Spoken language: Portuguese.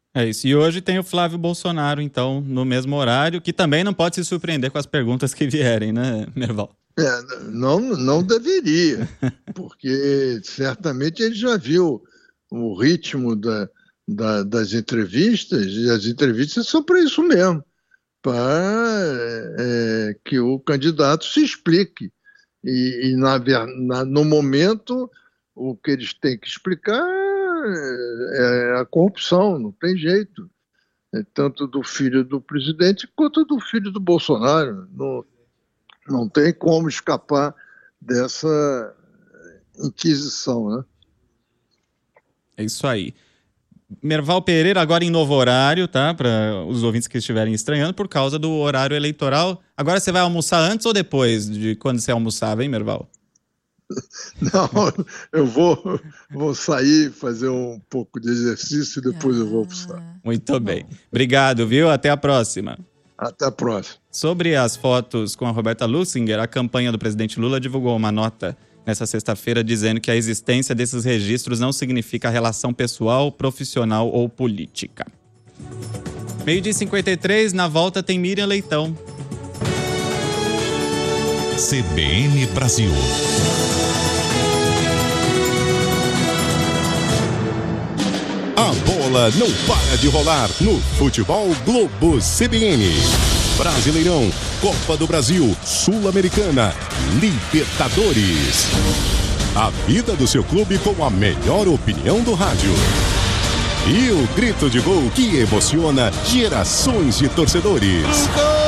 É isso. E hoje tem o Flávio Bolsonaro, então, no mesmo horário, que também não pode se surpreender com as perguntas que vierem, né, Merval? Não deveria, porque certamente ele já viu o ritmo das entrevistas, e as entrevistas são para isso mesmo, para que o candidato se explique. No momento, o que eles têm que explicar é a corrupção, não tem jeito. Tanto do filho do presidente quanto do filho do Bolsonaro. Não tem como escapar dessa inquisição, né? É isso aí. Merval Pereira agora em novo horário, tá? Para os ouvintes que estiverem estranhando, por causa do horário eleitoral. Agora você vai almoçar antes ou depois de quando você almoçava, hein, Merval? Não, eu vou sair, fazer um pouco de exercício e depois eu vou almoçar. Muito bem. Obrigado, viu? Até a próxima. Até a próxima. Sobre as fotos com a Roberta Lussinger, a campanha do presidente Lula divulgou uma nota nessa sexta-feira dizendo que a existência desses registros não significa relação pessoal, profissional ou política. 12h53, na volta tem Miriam Leitão. CBN Brasil. A bola não para de rolar no Futebol Globo CBN. Brasileirão, Copa do Brasil, Sul-Americana, Libertadores. A vida do seu clube com a melhor opinião do rádio. E o grito de gol que emociona gerações de torcedores.